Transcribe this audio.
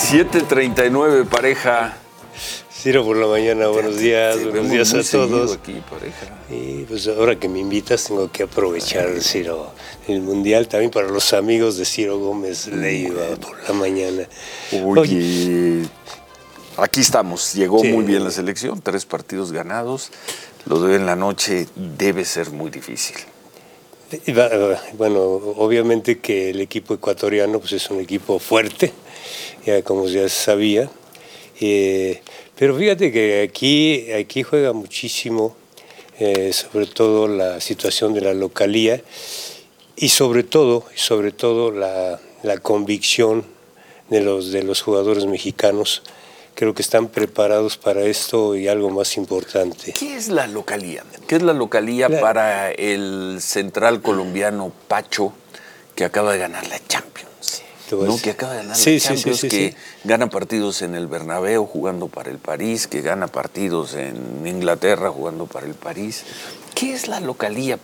7:39, pareja. Ciro por la mañana, buenos días a todos. Aquí, pareja. Y pues ahora que me invitas tengo que aprovechar, Ciro, el Mundial también para los amigos de Ciro Gómez Leiva por la mañana. Oye, aquí estamos, llegó muy bien la selección, 3 partidos ganados, lo de hoy en la noche debe ser muy difícil. Bueno, obviamente que el equipo ecuatoriano pues es un equipo fuerte, ya como ya se sabía, pero fíjate que aquí juega muchísimo, sobre todo la situación de la localía y sobre todo la convicción de los jugadores mexicanos. Creo que están preparados para esto y algo más importante. ¿Qué es la localía? ¿Qué es la localía para el central colombiano Pacho, que acaba de ganar la Champions? ¿No? Que acaba de ganar la Champions, que gana partidos en el Bernabéu jugando para el París, que gana partidos en Inglaterra jugando para el París. ¿Qué es la localía